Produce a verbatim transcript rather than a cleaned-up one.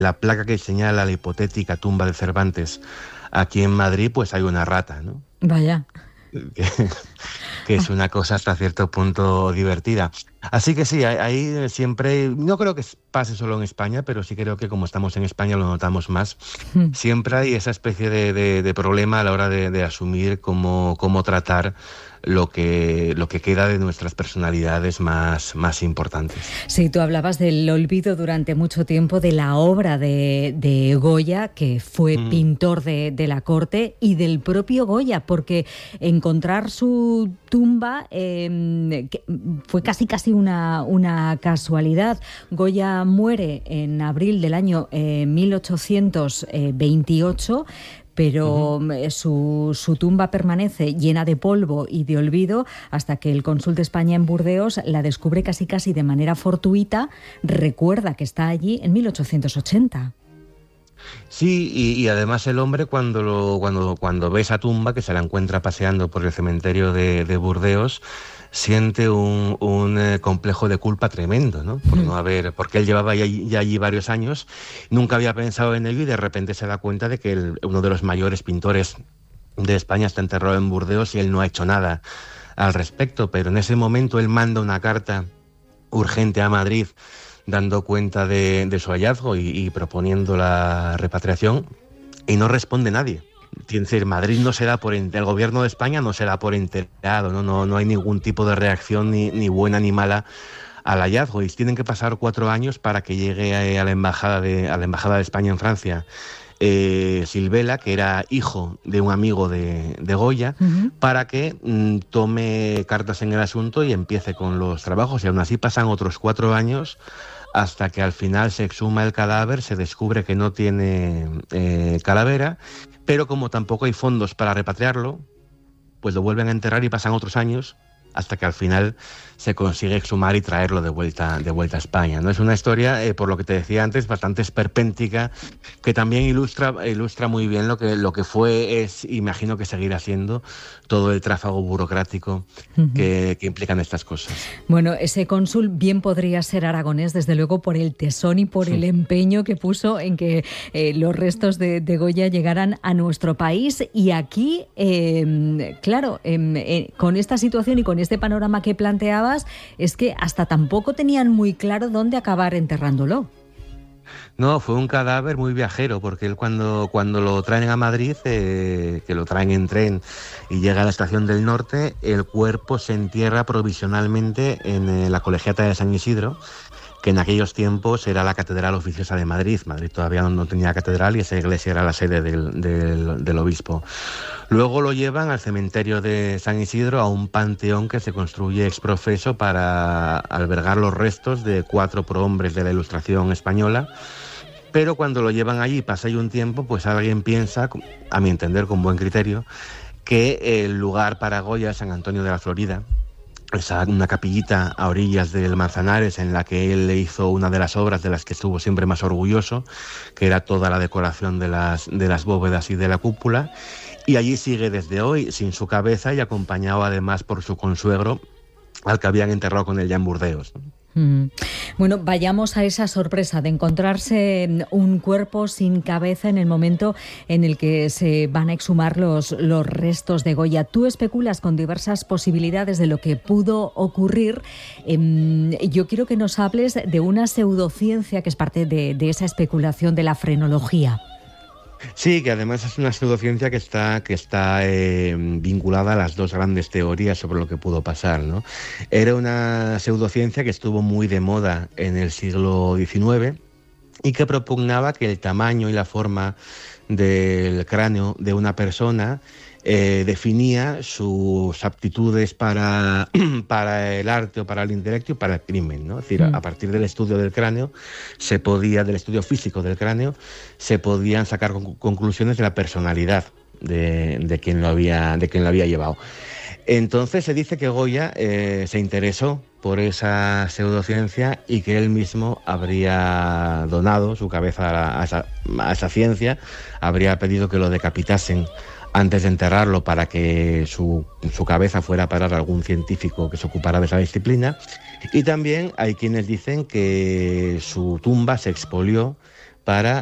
la placa que señala la hipotética tumba de Cervantes aquí en Madrid, pues hay una rata, ¿no? Vaya. Que, que es una cosa hasta cierto punto divertida. Así que sí, ahí siempre, no creo que pase solo en España, pero sí creo que como estamos en España lo notamos más. Mm. Siempre hay esa especie de, de, de problema a la hora de, de asumir cómo, cómo tratar lo que, lo que queda de nuestras personalidades más, más importantes. Sí, tú hablabas del olvido durante mucho tiempo de la obra de, de Goya, que fue mm. pintor de, de la corte, y del propio Goya, porque encontrar su tumba eh, fue casi casi una, una casualidad. Goya muere en abril del año eh, mil ochocientos veintiocho, pero uh-huh. su, su tumba permanece llena de polvo y de olvido hasta que el cónsul de España en Burdeos la descubre casi casi de manera fortuita, recuerda que está allí en mil ochocientos ochenta. Sí, y, y además el hombre cuando, lo, cuando, cuando ve esa tumba, que se la encuentra paseando por el cementerio de, de Burdeos, siente un, un eh, complejo de culpa tremendo, ¿no? Por no haber, porque él llevaba ya, ya allí varios años, nunca había pensado en ello y de repente se da cuenta de que el, uno de los mayores pintores de España está enterrado en Burdeos y él no ha hecho nada al respecto. Pero en ese momento él manda una carta urgente a Madrid dando cuenta de, de su hallazgo y, y proponiendo la repatriación, y no responde nadie. Es decir, Madrid no se da por el gobierno de España no se da por enterado, no, no, no hay ningún tipo de reacción ni, ni buena ni mala al hallazgo, y tienen que pasar cuatro años para que llegue a la embajada de a la embajada de España en Francia eh, Silvela, que era hijo de un amigo de, de Goya, uh-huh. para que mm, tome cartas en el asunto y empiece con los trabajos. Y aún así pasan otros cuatro años hasta que al final se exhuma el cadáver, se descubre que no tiene eh, calavera, pero como tampoco hay fondos para repatriarlo, pues lo vuelven a enterrar y pasan otros años hasta que al final se consigue exhumar y traerlo de vuelta, de vuelta a España, ¿no? Es una historia, eh, por lo que te decía antes, bastante esperpéntica, que también ilustra, ilustra muy bien lo que, lo que fue, es, imagino que seguirá siendo, todo el tráfago burocrático uh-huh. que, que implican estas cosas. Bueno, ese cónsul bien podría ser aragonés, desde luego, por el tesón y por sí. el empeño que puso en que eh, los restos de, de Goya llegaran a nuestro país. Y aquí, eh, claro, eh, eh, con esta situación y con este panorama que planteabas, es que hasta tampoco tenían muy claro dónde acabar enterrándolo. No, fue un cadáver muy viajero, porque él cuando, cuando lo traen a Madrid, eh, que lo traen en tren y llega a la estación del Norte, el cuerpo se entierra provisionalmente en eh, la Colegiata de San Isidro, que en aquellos tiempos era la catedral oficiosa de Madrid. Madrid todavía no tenía catedral y esa iglesia era la sede del, del, del obispo. Luego lo llevan al cementerio de San Isidro, a un panteón que se construye ex profeso para albergar los restos de cuatro prohombres de la Ilustración española. Pero cuando lo llevan allí, pasa ahí un tiempo, pues alguien piensa, a mi entender con buen criterio, que el lugar para Goya es San Antonio de la Florida, esa, una capillita a orillas del Manzanares en la que él le hizo una de las obras de las que estuvo siempre más orgulloso, que era toda la decoración de las, de las bóvedas y de la cúpula, y allí sigue desde hoy, sin su cabeza y acompañado además por su consuegro, al que habían enterrado con él ya en Burdeos, ¿no? Mm. Bueno, vayamos a esa sorpresa de encontrarse un cuerpo sin cabeza en el momento en el que se van a exhumar los, los restos de Goya. Tú especulas con diversas posibilidades de lo que pudo ocurrir. Eh, yo quiero que nos hables de una pseudociencia que es parte de, de esa especulación de la frenología. Sí, que además es una pseudociencia que está, que está eh, vinculada a las dos grandes teorías sobre lo que pudo pasar, ¿no? Era una pseudociencia que estuvo muy de moda en el siglo diecinueve y que propugnaba que el tamaño y la forma del cráneo de una persona Eh, definía sus aptitudes para, para el arte o para el intelecto y para el crimen, ¿no? Es decir, mm. a partir del estudio del cráneo, se podía, del estudio físico del cráneo, se podían sacar con, conclusiones de la personalidad de, de, quien lo había, de quien lo había llevado. Entonces se dice que Goya eh, se interesó por esa pseudociencia y que él mismo habría donado su cabeza a, la, a, esa, a esa ciencia, habría pedido que lo decapitasen antes de enterrarlo para que su, su cabeza fuera a parar a algún científico que se ocupara de esa disciplina. Y también hay quienes dicen que su tumba se expolió para